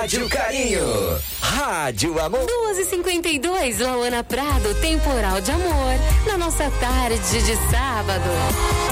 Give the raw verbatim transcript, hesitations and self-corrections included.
Rádio Carinho. Rádio Amor. duas e cinquenta e dois, Lauana Prado, Temporal de Amor. Na nossa tarde de sábado.